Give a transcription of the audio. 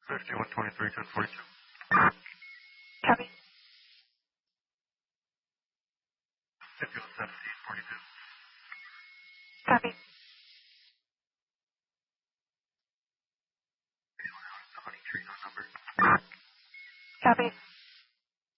5123, 1042. Copy. 5117, 42. Copy. Honey Tree, no number. Copy.